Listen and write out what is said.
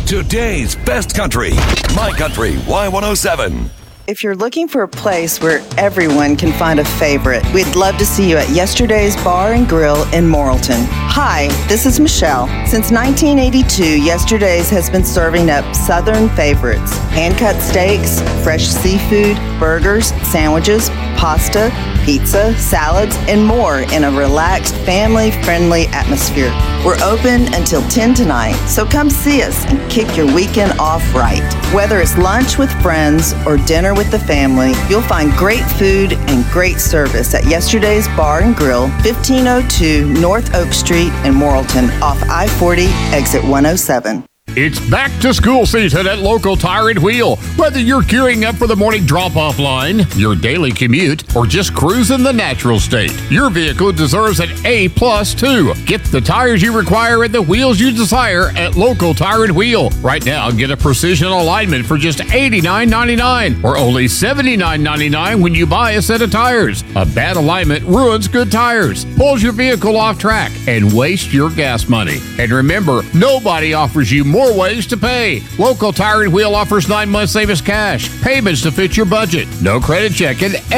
Today's best country, My Country Y107. If you're looking for a place where everyone can find a favorite, we'd love to see you at Yesterday's Bar and Grill in Morrilton. Hi, this is Michelle. Since 1982, Yesterday's has been serving up Southern favorites: hand-cut steaks, fresh seafood, burgers, sandwiches, pasta, pizza, salads, and more in a relaxed, family-friendly atmosphere. We're open until 10 tonight, so come see us and kick your weekend off right. Whether it's lunch with friends or dinner with the family, you'll find great food and great service at Yesterday's Bar and Grill, 1502 North Oak Street in Morrilton, off I-40, exit 107. It's back to school season at Local Tire and Wheel. Whether you're gearing up for the morning drop-off line, your daily commute, or just cruising the natural state, your vehicle deserves an A+ too. Get the tires you require and the wheels you desire at Local Tire and Wheel. Right now, get a precision alignment for just $89.99 or only $79.99 when you buy a set of tires. A bad alignment ruins good tires, pulls your vehicle off track, and wastes your gas money. And remember, nobody offers you more ways to pay. Local Tire and Wheel offers 9 months same as cash, payments to fit your budget, no credit check, and